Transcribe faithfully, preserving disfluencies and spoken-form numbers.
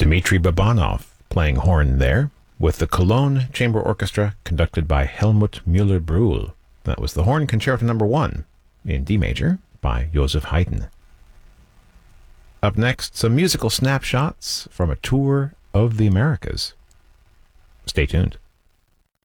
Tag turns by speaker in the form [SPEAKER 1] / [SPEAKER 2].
[SPEAKER 1] Dmitri Babanov playing horn there, with the Cologne Chamber Orchestra conducted by Helmut Müller-Brühl. That was the Horn Concerto Number One in D major by Joseph Haydn. Up next, some musical snapshots from a tour of the Americas. Stay tuned.